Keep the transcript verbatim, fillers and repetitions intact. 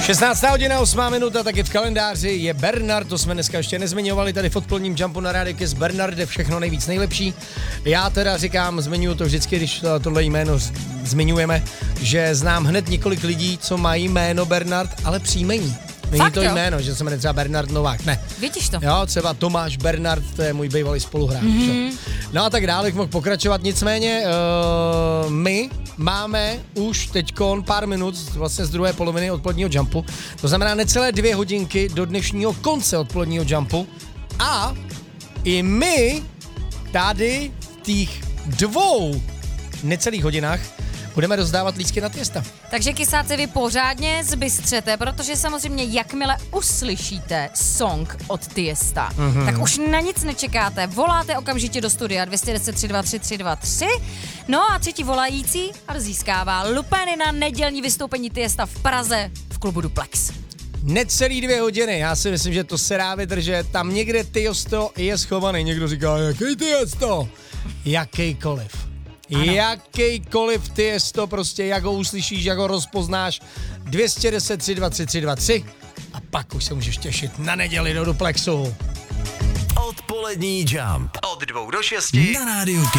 šestnáctá hodina, osmá minuta, taky v kalendáři je Bernard, to jsme dneska ještě nezmiňovali tady v odpoledním Jumpu na Rádiu Kiss. Bernard je všechno nejvíc nejlepší. Já teda říkám, zmiňuji to vždycky, když tohle jméno zmiňujeme, že znám hned několik lidí, co mají jméno Bernard, ale příjmení. Není Fakt, to jo? jméno, že se jmenuje třeba Bernard Novák, ne. Vidíš to? Jo, třeba Tomáš Bernard, to je můj bývalý spoluhráč. Mm-hmm. No a tak dále, bych mohl pokračovat, nicméně uh, my máme už teďkon pár minut vlastně z druhé poloviny odpoledního Jumpu, to znamená necelé dvě hodinky do dnešního konce odpoledního Jumpu a i my tady v těch dvou necelých hodinách budeme rozdávat lístky na Tiesta. Takže kysáci, vy pořádně zbystřete, protože samozřejmě jakmile uslyšíte song od Tiesta, mm-hmm. tak už na nic nečekáte. Voláte okamžitě do studia dvě jedna nula tři dva tři tři dva tři. No a třetí volající získává lupeny na nedělní vystoupení Tiesta v Praze v klubu Duplex. Necelý dvě hodiny, já si myslím, že to se dá vydržet. Tam někde Tiesto je schovaný. Někdo říká, jaký Tiesto? Jakýkoliv. Ano. Jakýkoliv Tiesto, prostě jak ho uslyšíš, jak ho rozpoznáš. dvě jedna nula tři dva tři tři dva tři a pak už se můžeš těšit na neděli do Duplexu. Odpolední Jump od dvou do šesti na Rádiu Kiss.